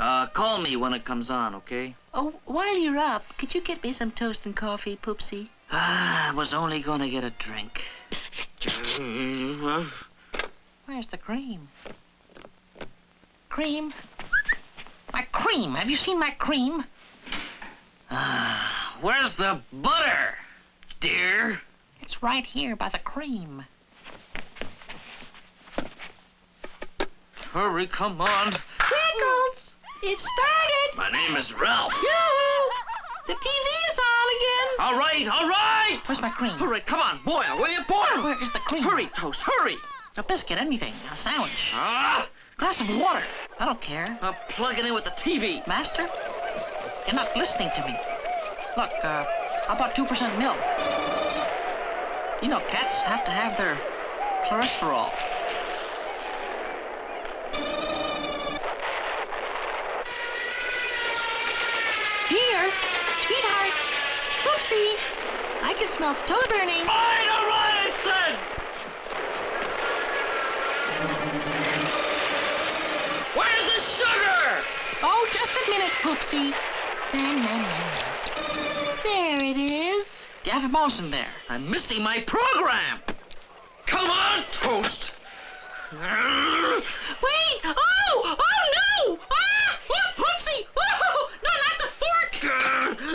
Call me when it comes on, okay? Oh, while you're up, could you get me some toast and coffee, Poopsie? I was only gonna get a drink. Where's the cream? Cream? My cream! Have you seen my cream? Where's the butter, dear? It's right here by the cream. Hurry, come on. Pickles! It started! My name is Ralph. Yoo-hoo! The TV is on again! All right! Where's my cream? Hurry, come on, boil, will you? Boil! Where is the cream? Hurry, Toast, hurry! A biscuit, anything. A sandwich. Ah! Glass of water. I don't care. Plug it in with the TV. Master? You're not listening to me. Look, how about 2% milk? You know, cats have to have their cholesterol. Dear, sweetheart, Poopsie, I can smell the toast burning. I said! Where's the sugar? Oh, just a minute, Poopsie. There it is. You have a mouse in there. I'm missing my program. Come on, Toast.